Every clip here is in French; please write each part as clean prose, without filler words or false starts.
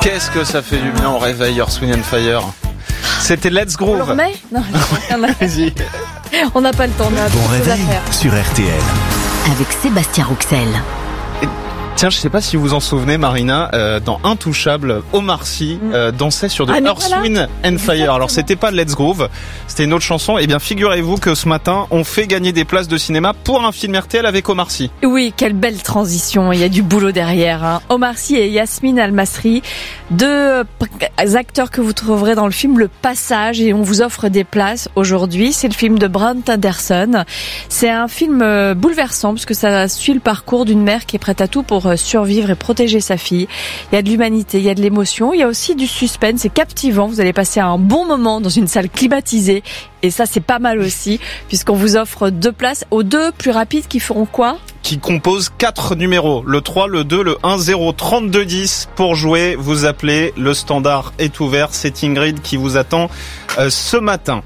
Qu'est-ce que ça fait du bien au réveil, Earth, Wind & Fire. C'était Let's Groove. On le remet ? Non, Vas-y. on n'a pas le temps. On a Bon beaucoup de choses à réveil faire. sur RTL. Avec Sébastien Rouxel. Tiens, je sais pas si vous en souvenez, Marina, dans Intouchable, Omar Sy dansait sur de Earth, Wind & Fire. Alors c'était pas Let's Groove, c'était une autre chanson. Eh bien, figurez-vous que ce matin, on fait gagner des places de cinéma pour un film RTL avec Omar Sy. Oui, quelle belle transition. Il y a du boulot derrière. Hein. Omar Sy et Yasmine Al-Masri, deux acteurs que vous trouverez dans le film Le Passage, et on vous offre des places aujourd'hui. C'est le film de Brent Anderson. C'est un film bouleversant parce que ça suit le parcours d'une mère qui est prête à tout pour survivre et protéger sa fille. Il y a de l'humanité, il y a de l'émotion, il y a aussi du suspense, c'est captivant. Vous allez passer un bon moment dans une salle climatisée. Et ça, c'est pas mal aussi, puisqu'on vous offre 2 places aux 2 plus rapides qui feront quoi ? Qui compose 4 numéros, le 3, le 2, le 1, 0, 32 10. Pour jouer, vous appelez, le standard est ouvert, c'est Ingrid qui vous attend ce matin.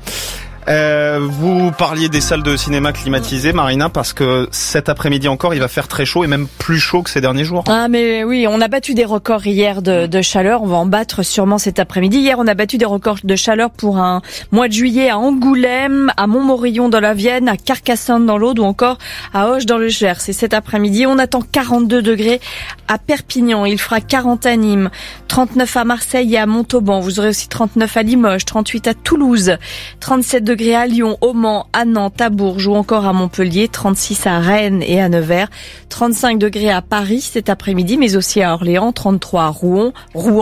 Vous parliez des salles de cinéma climatisées, Marina, parce que cet après-midi encore, il va faire très chaud et même plus chaud que ces derniers jours. Ah mais oui, on a battu des records hier de chaleur, on va en battre sûrement cet après-midi. Hier, on a battu des records de chaleur pour un mois de juillet à Angoulême, à Montmorillon dans la Vienne, à Carcassonne dans l'Aude ou encore à Auch dans le Gers. Et cet après-midi, on attend 42 degrés à Perpignan, il fera 40 à Nîmes, 39 à Marseille et à Montauban. Vous aurez aussi 39 à Limoges, 38 à Toulouse, 37 degrés à Lyon, au Mans, à Nantes, à Bourges ou encore à Montpellier, 36 à Rennes et à Nevers, 35 degrés à Paris cet après-midi, mais aussi à Orléans, 33 à Rouen,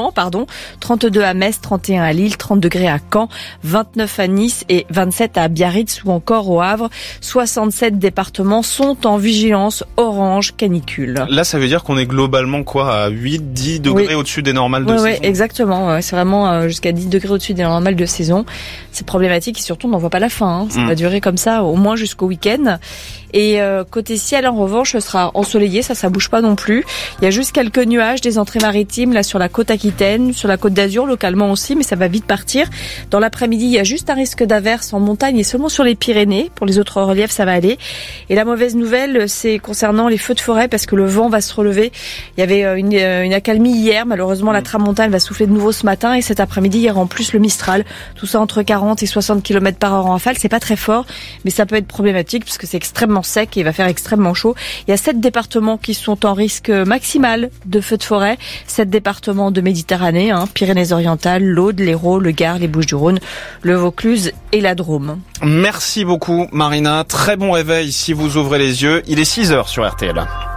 32 à Metz, 31 à Lille, 30 degrés à Caen, 29 à Nice et 27 à Biarritz ou encore au Havre. 67 départements sont en vigilance orange canicule. Là, ça veut dire qu'on est globalement quoi, à 8-10 degrés au-dessus des normales de saison. Oui, exactement. Ouais, c'est vraiment jusqu'à 10 degrés au-dessus des normales de saison. C'est problématique et surtout, on n'en voit pas la fin. Hein. Ça va durer comme ça au moins jusqu'au week-end. Et côté ciel, en revanche, ce sera ensoleillé, ça bouge pas non plus. Il y a juste quelques nuages, des entrées maritimes là sur la côte aquitaine, sur la côte d'Azur localement aussi, mais ça va vite partir. Dans l'après-midi, il y a juste un risque d'averse en montagne et seulement sur les Pyrénées. Pour les autres reliefs, ça va aller. Et la mauvaise nouvelle, c'est concernant les feux de forêt parce que le vent va se relever. Il y avait une accalmie hier, malheureusement la tramontane va souffler de nouveau ce matin et cet après-midi, il y aura en plus le Mistral. Tout ça entre 40 et 60 km/h en rafale, c'est pas très fort, mais ça peut être problématique puisque c'est extrêmement sec et il va faire extrêmement chaud. Il y a 7 départements qui sont en risque maximal de feux de forêt. 7 départements de Méditerranée, Pyrénées-Orientales, l'Aude, l'Hérault, le Gard, les Bouches-du-Rhône, le Vaucluse et la Drôme. Merci beaucoup, Marina. Très bon réveil si vous ouvrez les yeux. Il est 6h sur RTL.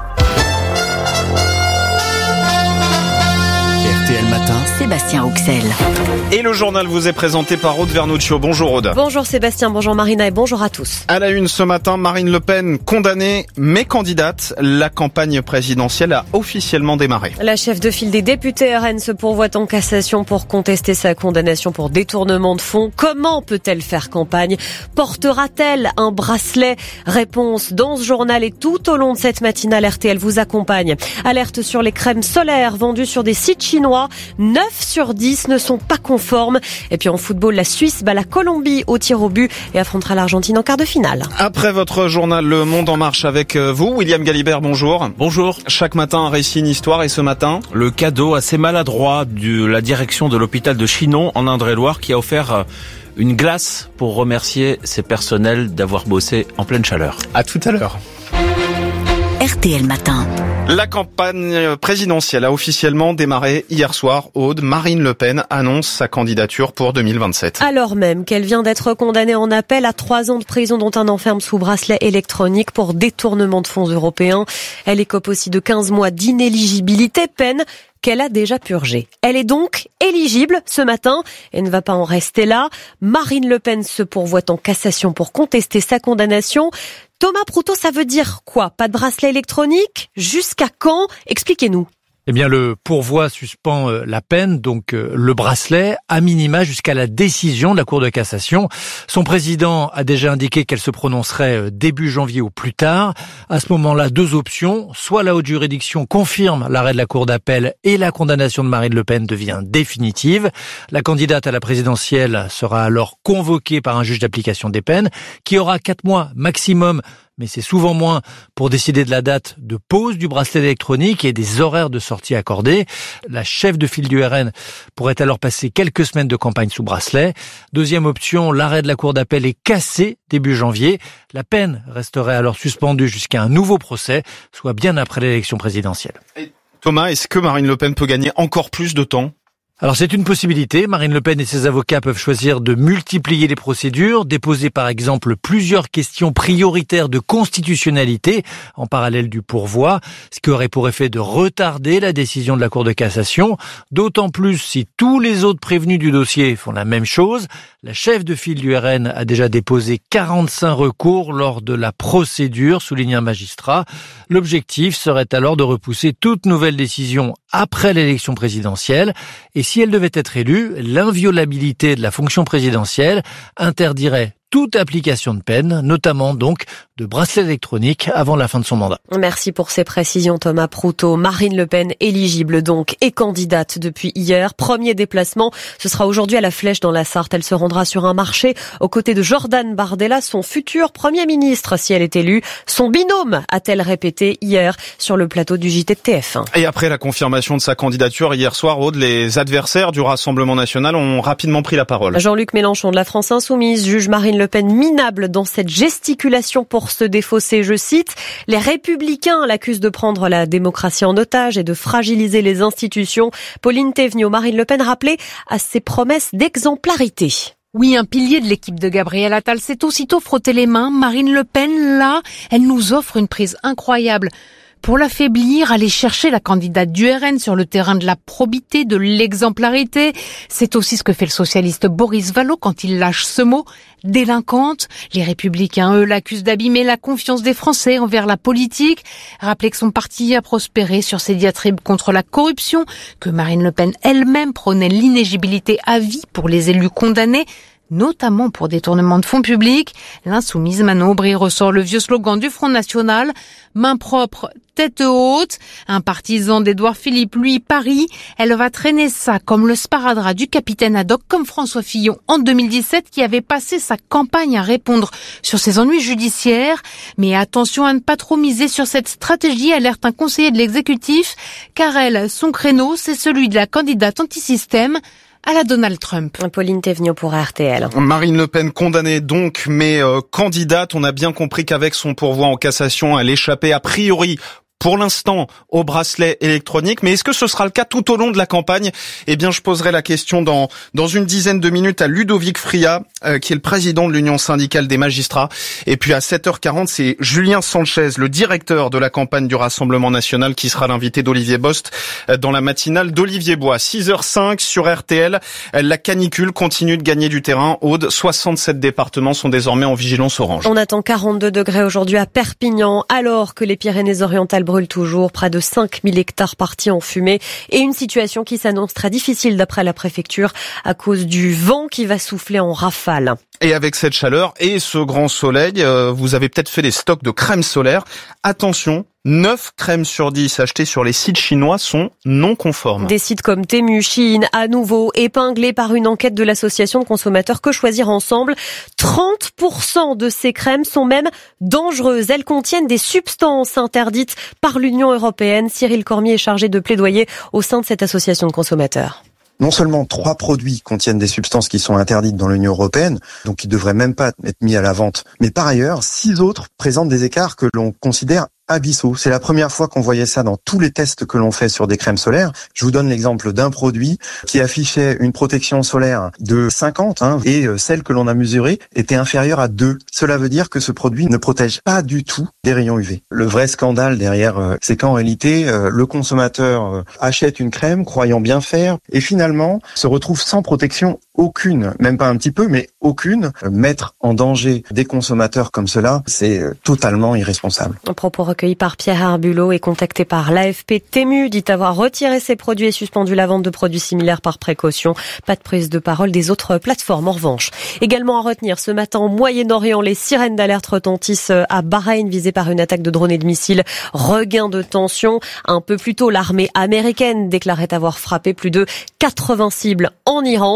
RTL Matin, Sébastien Rouxel. Et le journal vous est présenté par Aude Vernuccio. Bonjour Aude. Bonjour Sébastien, bonjour Marina et bonjour à tous. À la une ce matin, Marine Le Pen condamnée mais candidate. La campagne présidentielle a officiellement démarré. La chef de file des députés RN se pourvoit en cassation pour contester sa condamnation pour détournement de fonds. Comment peut-elle faire campagne ? Portera-t-elle un bracelet ? Réponse dans ce journal et tout au long de cette matinale, RTL vous accompagne. Alerte sur les crèmes solaires vendues sur des sites chinois. 9 sur 10 ne sont pas conformes. Et puis en football, la Suisse bat la Colombie au tir au but et affrontera l'Argentine en quart de finale. Après votre journal Le Monde en marche avec vous, William Galibert, bonjour. Bonjour. Chaque matin, un récit, une histoire, et ce matin, Le cadeau assez maladroit de la direction de l'hôpital de Chinon en Indre-et-Loire qui a offert une glace pour remercier ses personnels d'avoir bossé en pleine chaleur. à tout à l'heure. RTL Matin. La campagne présidentielle a officiellement démarré hier soir. Aude, Marine Le Pen annonce sa candidature pour 2027. Alors même qu'elle vient d'être condamnée en appel à 3 ans de prison dont un enferme sous bracelet électronique pour détournement de fonds européens. Elle écope aussi de 15 mois d'inéligibilité, peine qu'elle a déjà purgée. Elle est donc éligible ce matin et ne va pas en rester là. Marine Le Pen se pourvoit en cassation pour contester sa condamnation. Thomas Proutot, ça veut dire quoi ? Pas de bracelet électronique ? Jusqu'à quand ? Expliquez-nous. Eh bien, le pourvoi suspend la peine, donc le bracelet, à minima jusqu'à la décision de la Cour de cassation. Son président a déjà indiqué qu'elle se prononcerait début janvier ou plus tard. À ce moment-là, 2 options. Soit la haute juridiction confirme l'arrêt de la Cour d'appel et la condamnation de Marine Le Pen devient définitive. La candidate à la présidentielle sera alors convoquée par un juge d'application des peines qui aura 4 mois maximum mais c'est souvent moins pour décider de la date de pose du bracelet électronique et des horaires de sortie accordés. La chef de file du RN pourrait alors passer quelques semaines de campagne sous bracelet. Deuxième option, l'arrêt de la cour d'appel est cassé début janvier. La peine resterait alors suspendue jusqu'à un nouveau procès, soit bien après l'élection présidentielle. Et Thomas, est-ce que Marine Le Pen peut gagner encore plus de temps ? Alors c'est une possibilité. Marine Le Pen et ses avocats peuvent choisir de multiplier les procédures, déposer par exemple plusieurs questions prioritaires de constitutionnalité en parallèle du pourvoi, ce qui aurait pour effet de retarder la décision de la Cour de cassation, d'autant plus si tous les autres prévenus du dossier font la même chose. La chef de file du RN a déjà déposé 45 recours lors de la procédure, souligne un magistrat. L'objectif serait alors de repousser toute nouvelle décision après l'élection présidentielle. Et si elle devait être élue, l'inviolabilité de la fonction présidentielle interdirait toute application de peine, notamment donc de bracelet électronique avant la fin de son mandat. Merci pour ces précisions Thomas Proutot. Marine Le Pen éligible donc et candidate depuis hier. Premier déplacement, ce sera aujourd'hui à la Flèche dans la Sarthe. Elle se rendra sur un marché aux côtés de Jordan Bardella, son futur Premier ministre si elle est élue. Son binôme, a-t-elle répété hier sur le plateau du JT de TF1. Et après la confirmation de sa candidature hier soir, Aude, les adversaires du Rassemblement national ont rapidement pris la parole. Jean-Luc Mélenchon de la France Insoumise juge Marine Le Pen minable dans cette gesticulation pour se défausser, je cite. Les Républicains l'accusent de prendre la démocratie en otage et de fragiliser les institutions. Pauline Thévenoud, Marine Le Pen rappelait à ses promesses d'exemplarité. Oui, un pilier de l'équipe de Gabriel Attal s'est aussitôt frotté les mains. Marine Le Pen, là, elle nous offre une prise incroyable. Pour l'affaiblir, aller chercher la candidate du RN sur le terrain de la probité, de l'exemplarité. C'est aussi ce que fait le socialiste Boris Vallaud quand il lâche ce mot. Délinquante. Les Républicains, eux, l'accusent d'abîmer la confiance des Français envers la politique. Rappelez que son parti a prospéré sur ses diatribes contre la corruption, que Marine Le Pen elle-même prônait l'inéligibilité à vie pour les élus condamnés, notamment pour détournement de fonds publics. L'insoumise Manon Aubry ressort le vieux slogan du Front National, main propre, tête haute. Un partisan d'Édouard Philippe, lui, parie, elle va traîner ça comme le sparadrap du capitaine Haddock, comme François Fillon en 2017, qui avait passé sa campagne à répondre sur ses ennuis judiciaires. Mais attention à ne pas trop miser sur cette stratégie, alerte un conseiller de l'exécutif, car elle, son créneau, c'est celui de la candidate anti-système à la Donald Trump. Pauline Thévenoud pour RTL. Marine Le Pen condamnée donc, mais candidate. On a bien compris qu'avec son pourvoi en cassation, elle échappait a priori pour l'instant au bracelet électronique. Mais est-ce que ce sera le cas tout au long de la campagne ? Eh bien, je poserai la question dans une dizaine de minutes à Ludovic Friat, qui est le président de l'Union syndicale des magistrats. Et puis à 7h40, c'est Julien Sanchez, le directeur de la campagne du Rassemblement national, qui sera l'invité d'Olivier Bost dans la matinale d'Olivier Bois. 6h05 sur RTL. La canicule continue de gagner du terrain. Aude, 67 départements sont désormais en vigilance orange. On attend 42 degrés aujourd'hui à Perpignan, alors que les Pyrénées-Orientales brûle toujours, près de 5000 hectares partis en fumée, et une situation qui s'annonce très difficile d'après la préfecture à cause du vent qui va souffler en rafale. Et avec cette chaleur et ce grand soleil, vous avez peut-être fait des stocks de crème solaire. Attention, 9 crèmes sur 10 achetées sur les sites chinois sont non conformes. Des sites comme Temu, Shein, à nouveau épinglés par une enquête de l'association de consommateurs Que Choisir Ensemble. 30% de ces crèmes sont même dangereuses. Elles contiennent des substances interdites par l'Union européenne. Cyril Cormier est chargé de plaidoyer au sein de cette association de consommateurs. Non seulement 3 produits contiennent des substances qui sont interdites dans l'Union européenne, donc qui ne devraient même pas être mis à la vente, mais par ailleurs, 6 autres présentent des écarts que l'on considère abyssaux. C'est la première fois qu'on voyait ça dans tous les tests que l'on fait sur des crèmes solaires. Je vous donne l'exemple d'un produit qui affichait une protection solaire de 50 et celle que l'on a mesurée était inférieure à 2. Cela veut dire que ce produit ne protège pas du tout des rayons UV. Le vrai scandale derrière, c'est qu'en réalité, le consommateur achète une crème croyant bien faire et finalement se retrouve sans protection aucune, même pas un petit peu, mais aucune. Mettre en danger des consommateurs comme cela, c'est totalement irresponsable. Un propos recueilli par Pierre Herbulot et contacté par l'AFP. Temu dit avoir retiré ses produits et suspendu la vente de produits similaires par précaution. Pas de prise de parole des autres plateformes en revanche. Également à retenir ce matin au Moyen-Orient, les sirènes d'alerte retentissent à Bahreïn visées par une attaque de drones et de missiles. Regain de tension. Un peu plus tôt, l'armée américaine déclarait avoir frappé plus de 80 cibles en Iran. Des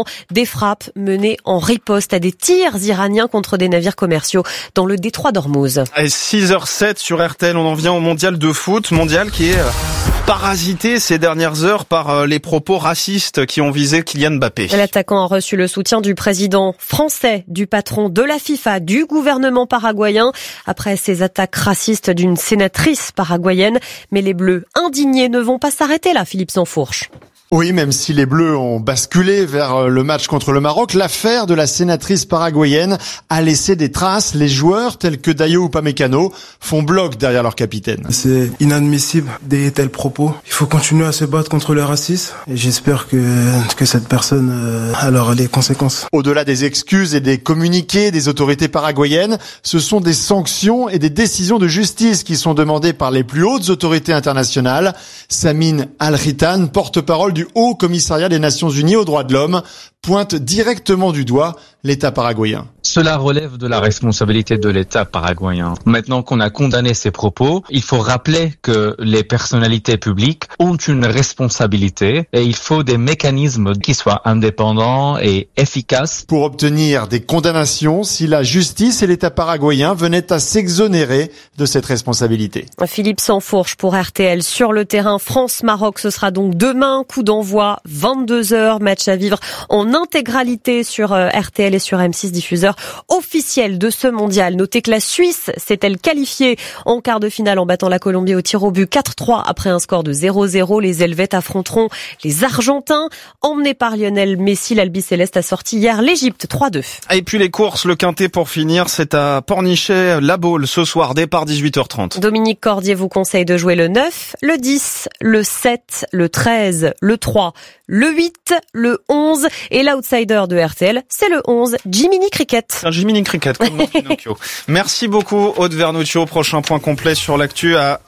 frappes menées en riposte à des tirs iraniens contre des navires commerciaux dans le détroit d'Ormuz. À 6h07 sur RTL, on en vient au mondial de foot, mondial qui est parasité ces dernières heures par les propos racistes qui ont visé Kylian Mbappé. L'attaquant a reçu le soutien du président français, du patron de la FIFA, du gouvernement paraguayen, après ces attaques racistes d'une sénatrice paraguayenne. Mais les Bleus indignés ne vont pas s'arrêter là, Philippe Sansfourche. Oui, même si les Bleus ont basculé vers le match contre le Maroc, l'affaire de la sénatrice paraguayenne a laissé des traces. Les joueurs, tels que Dayo Upamecano, font bloc derrière leur capitaine. C'est inadmissible des tels propos. Il faut continuer à se battre contre le racisme et j'espère que cette personne aura les conséquences. Au-delà des excuses et des communiqués des autorités paraguayennes, ce sont des sanctions et des décisions de justice qui sont demandées par les plus hautes autorités internationales. Samine Al-Ritan, porte-parole du Haut Commissariat des Nations Unies aux droits de l'homme, pointe directement du doigt l'État paraguayen. Cela relève de la responsabilité de l'État paraguayen. Maintenant qu'on a condamné ces propos, il faut rappeler que les personnalités publiques ont une responsabilité et il faut des mécanismes qui soient indépendants et efficaces. Pour obtenir des condamnations, si la justice et l'État paraguayen venaient à s'exonérer de cette responsabilité. Philippe Sansfourche pour RTL sur le terrain. France-Maroc, ce sera donc demain, coup d'envoi, 22h, match à vivre en intégralité sur RTL et sur M6, diffuseur officiel de ce mondial. Notez que la Suisse s'est-elle qualifiée en quart de finale en battant la Colombie au tir au but 4-3 après un score de 0-0. Les Helvètes affronteront les Argentins. Emmenés par Lionel Messi, l'Albi Céleste a sorti hier l'Égypte 3-2. Et puis les courses, le quintet pour finir, c'est à Pornichet, La Baule ce soir, départ 18h30. Dominique Cordier vous conseille de jouer le 9, le 10, le 7, le 13, le 3, le 8, le 11 et l'outsider de RTL, c'est le 11, Jiminy Cricket. Un Jiminy Cricket, comme dans Pinocchio. Merci beaucoup, Aude Vernuccio. Prochain point complet sur l'actu à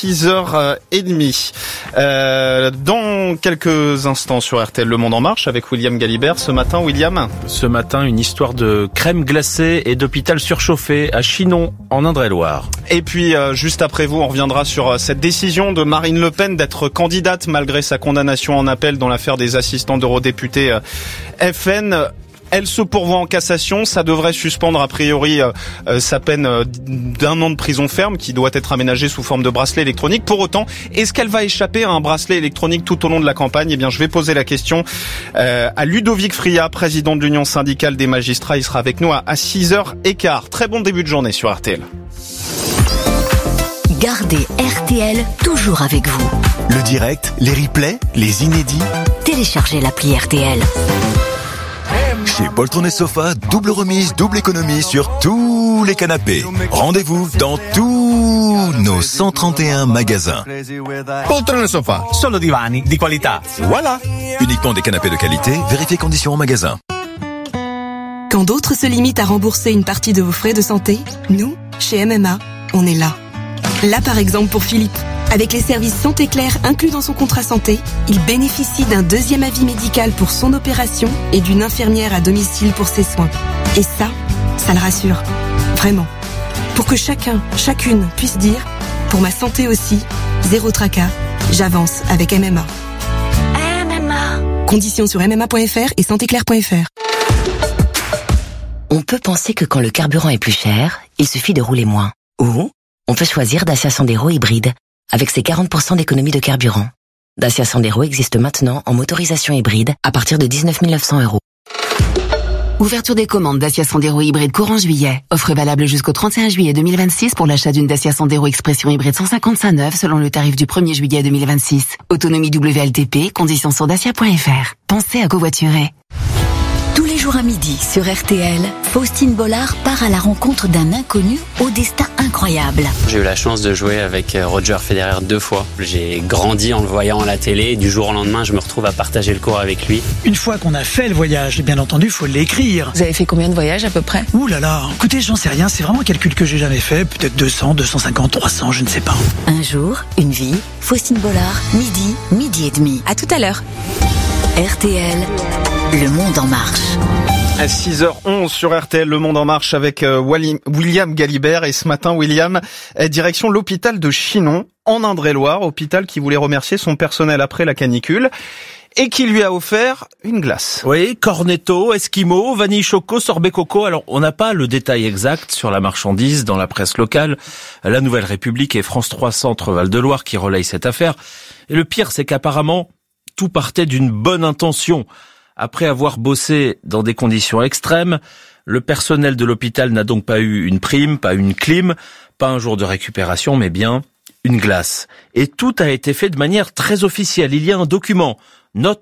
6h30. Dans quelques instants sur RTL Le Monde en Marche avec William Galibert. Ce matin, William. Ce matin, une histoire de crème glacée et d'hôpital surchauffé à Chinon, en Indre-et-Loire. Et puis, juste après vous, on reviendra sur cette décision de Marine Le Pen d'être candidate malgré sa condamnation en appel dans l'affaire des assistants d'eurodéputés FN. Elle se pourvoit en cassation, ça devrait suspendre a priori sa peine d'1 an de prison ferme qui doit être aménagée sous forme de bracelet électronique. Pour autant, est-ce qu'elle va échapper à un bracelet électronique tout au long de la campagne ? Eh bien, je vais poser la question à Ludovic Friat, président de l'Union syndicale des magistrats. Il sera avec nous à 6h15. Très bon début de journée sur RTL. Gardez RTL toujours avec vous. Le direct, les replays, les inédits. Téléchargez l'appli RTL. Chez Poltron et Sofa, double remise, double économie sur tous les canapés. Rendez-vous dans tous nos 131 magasins. Poltron et Sofa, solo divani di qualità. Voilà. Uniquement des canapés de qualité, vérifiez conditions en magasin. Quand d'autres se limitent à rembourser une partie de vos frais de santé, nous, chez MMA, on est là. Là par exemple pour Philippe. Avec les services Santé Claire inclus dans son contrat santé, il bénéficie d'un 2e avis médical pour son opération et d'une infirmière à domicile pour ses soins. Et ça le rassure. Vraiment. Pour que chacune puisse dire, pour ma santé aussi, zéro tracas, j'avance avec MMA. MMA. Conditions sur mma.fr et santéclaire.fr. On peut penser que quand le carburant est plus cher, il suffit de rouler moins. Ou on peut choisir Dacia Sandero hybride, avec ses 40% d'économie de carburant. Dacia Sandero existe maintenant en motorisation hybride à partir de 19 900 €. Ouverture des commandes Dacia Sandero hybride courant juillet. Offre valable jusqu'au 31 juillet 2026 pour l'achat d'une Dacia Sandero Expression hybride 155 neuve selon le tarif du 1er juillet 2026. Autonomie WLTP, conditions sur dacia.fr. Pensez à covoiturer. Tous les jours à midi sur RTL, Faustine Bollard part à la rencontre d'un inconnu au destin incroyable. J'ai eu la chance de jouer avec Roger Federer 2 fois. J'ai grandi en le voyant à la télé. Du jour au lendemain, je me retrouve à partager le court avec lui. Une fois qu'on a fait le voyage, bien entendu, il faut l'écrire. Vous avez fait combien de voyages à peu près ? Ouh là là, écoutez, j'en sais rien. C'est vraiment un calcul que j'ai jamais fait. Peut-être 200, 250, 300, je ne sais pas. Un jour, une vie. Faustine Bollard, midi et demi. À tout à l'heure. RTL, Le Monde en Marche. À 6h11 sur RTL, Le Monde en Marche avec William Galibert. Et ce matin, William, direction l'hôpital de Chinon, en Indre-et-Loire, hôpital qui voulait remercier son personnel après la canicule. et qui lui a offert une glace. Oui, cornetto, esquimau, vanille choco, sorbet coco. Alors, on n'a pas le détail exact sur la marchandise dans la presse locale. La Nouvelle République et France 3 Centre Val-de-Loire qui relayent cette affaire. Et le pire, c'est qu'apparemment, tout partait d'une bonne intention. Après avoir bossé dans des conditions extrêmes, le personnel de l'hôpital n'a donc pas eu une prime, pas une clim, pas un jour de récupération, mais bien une glace. Et tout a été fait de manière très officielle. Il y a un document, note